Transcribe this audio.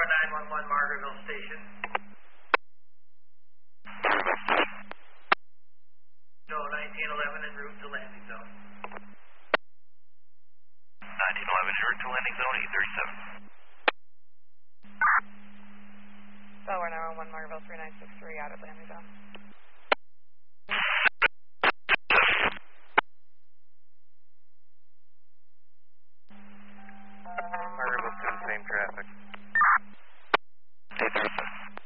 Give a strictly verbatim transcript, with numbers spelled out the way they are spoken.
nine one one Margaretville Station. No, nineteen eleven en route to landing zone. nineteen eleven en route to landing zone, eight thirty-seven. Delaware nine one one Margaretville three nine six three out of landing zone. Margaretville two, same traffic.